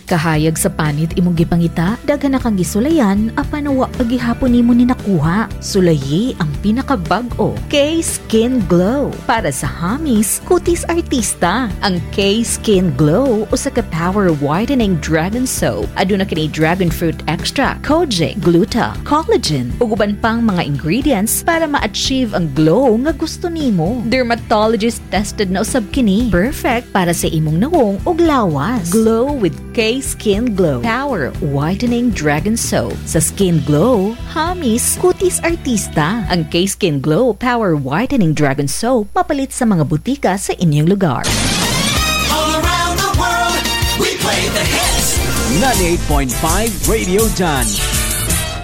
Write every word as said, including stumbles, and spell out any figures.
Kahayag sa panit imong gipangita, daghan na kang gisulayan, apan wa pagihapon nimo ni nakuha. Sulayi ang pinakabag-o, K-Skin Glow. Para sa hamis, kutis artista. Ang K-Skin Glow usa ka power whitening dragon soap. Aduna kini dragon fruit extract, kojic, gluta, collagen, ug uban pang mga ingredients para ma-achieve ang glow nga gusto nimo. Dermatologist tested na usab kini. Perfect para sa imong nawong ug lawas. Glow with K-Skin Glow Power Whitening Dragon Soap. Sa Skin Glow, hamis, kutis artista. Ang K-Skin Glow Power Whitening Dragon Soap mapalit sa mga butika sa inyong lugar. All around the world, we play the hits. ninety-eight point five Radio Done.